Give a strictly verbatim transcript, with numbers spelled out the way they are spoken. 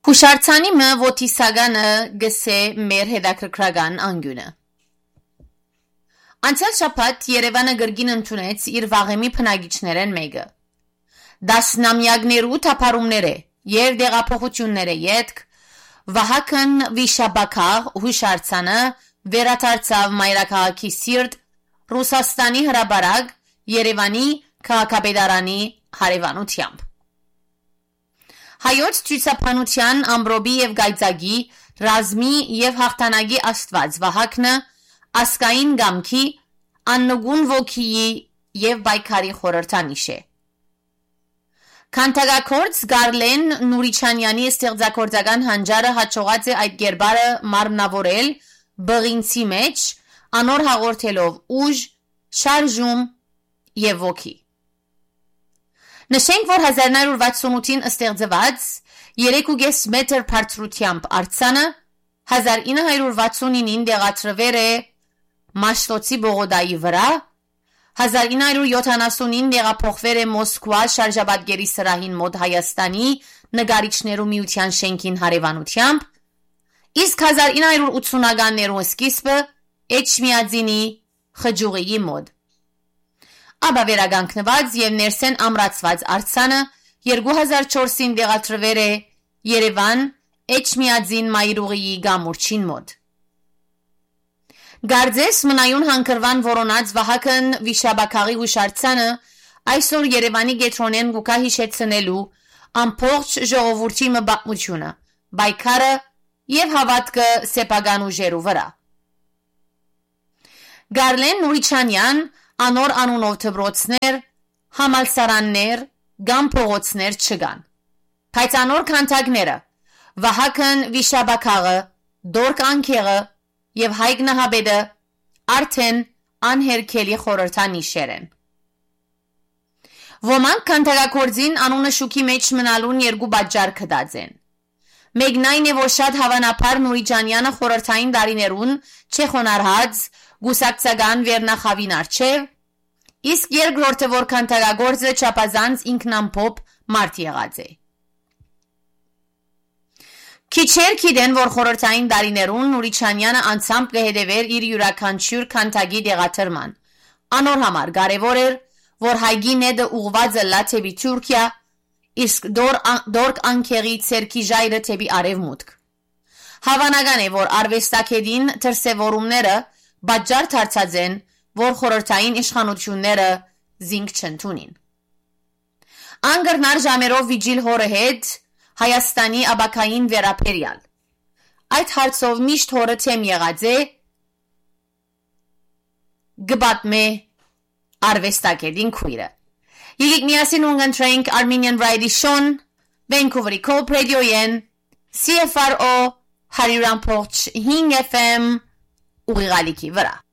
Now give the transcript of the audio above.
Հուշարձանի մը ոտիսագանը գսե մեր հետաքրքրական անգյունը։ Անցյալ շաբաթ Երևանը գրգին ընդունեց իր վաղեմի բնագիչներեն մեկը։ Դասնամյակներու թափառումները եւ դեղափոխությունները յետք Վահագն Վիշաբաքաղ հուշարձանը վերադարձավ մայրաքաղաքի սիրտ Ռուսաստանի հրապարակ Երևանի քաղաքապետարանի հարևանությամբ։ Հայոց ցույցապանության ամբրոբի եւ գայծագի ռազմի եւ հաղթանակի աստված Վահագնը ասկային գամքի աննգուն ոգիի եւ բայկարի խորհրդանիշ է։ Քանթագակորց Գարլեն Նուրիչանյանի ստեղծագործական հանճարը հաջողած է այդ գերբարը մարմնավորել բղինցի մեջ անոր հաղորդելով ուժ, շարժում եւ ոգի։ Նշենք, որ հազար նոյ հարյուր վաթսունութին ստեղծված երեք ու կես մետր բարձրությամբ արձանը հազար ինը հարյուր վաթսունինին դեղատրվել է Մաշտոցի բողոդայի վրա, հազար ինը հարյուր յոթանասունին տեղափոխվել է Մոսկվա շարժաբատկերի սրահին մոտ Հայաստանի նկարիչներու միության շենքին հարևանությամբ, իսկ հազար ինը հարյուր ութսունականներու սկիզբը Էչմիածինի խջուղիի մոտ։ Ապա վերագանքնված եւ ներսեն ամրացված արձանը երկու հազար չորսին տեղադրվել է Երևան Էչմիածին մայրուղիի գամուրջին մոտ։ Գարձես մնայուն հանգրվան որոնած Վահագն Վիշաբաքաղի հուշարձանը այսօր Երևանի գետրոնեն գուկա հիշեցնելու ամբողջ ժողովրդի մբաղմությունը, բայկարը եւ հավատքը սեփական ուժերու վրա։ Գարլեն Նուրիչանյան անոր անունով դպրոցներ, համալսարաններ, կամ փողոցներ չկան։ Բայց անոր քանդակները Վահագն Վիշաբաքաղը, Դորկ Անքեղը եւ Հայկ Նահաբեդը արդեն անհերքելի խորհրդանիշեր են։ Ոմանք քանդակագործին անունը շուքի մեջ մնալուն երկու պատճառ կդած են։ Մեկն այն է, որ շատ հավանաբար Նուրիչանյանը խորհրդային դարիներուն չեխոնարհած գուսակցական վերնախավին արչև, իսկ երկրորդը, որ քանդակագործը չափազանց ինքնամփոփ մարդ եղած է։ Քիչեր գիտեն, որ խորհրդային դարիներուն Նուրիչանյանը անցամբ կհետևեր իր յուրաքանչյուր քանդակի դեղաթրման։ Անոր համար կարևոր էր, որ հայգի նետը ուղղված լա թեպի Թուրքիա, իսկ Դորկ Անքեղի ցերքի ժայռը թեպի արևմուտք։ Հավանական է, որ արվեստագետին դրսևորումները պատճառ դարձած են, որ խորհրդային իշխանությունները զինք չընդունին։ Անգրնար ժամերով վիճիլ հորը հետ Հայաստանի աբակային վերապերյալ։ Այդ հարցով միշտ հորը թեմ եղած է գբատմե արվեստագետին քույրը։ Եկեք միասին ունգընտրենք Armenian Radio Show, Vancouver-ի Coop Radio-ին, C F R O one hundred point five F M ուղիղալիքի վրա։